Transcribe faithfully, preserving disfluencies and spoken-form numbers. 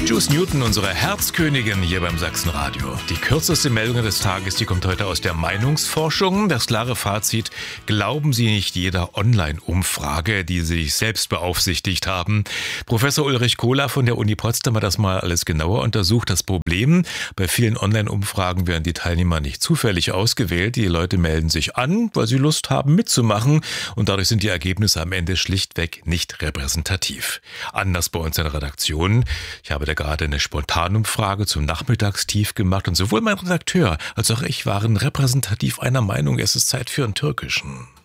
Juice Newton, unsere Herzkönigin hier beim Sachsenradio. Die kürzeste Meldung des Tages, die kommt heute aus der Meinungsforschung. Das klare Fazit: Glauben Sie nicht jeder Online-Umfrage, die Sie sich selbst beaufsichtigt haben. Professor Ulrich Kohler von der Uni Potsdam hat das mal alles genauer untersucht. Das Problem: Bei vielen Online-Umfragen werden die Teilnehmer nicht zufällig ausgewählt. Die Leute melden sich an, weil sie Lust haben mitzumachen. Und dadurch sind die Ergebnisse am Ende schlichtweg nicht repräsentativ. Anders bei uns in der Redaktion. Ich habe da gerade eine Spontanumfrage zum Nachmittagstief gemacht und sowohl mein Redakteur als auch ich waren repräsentativ einer Meinung, es ist Zeit für einen Türkischen.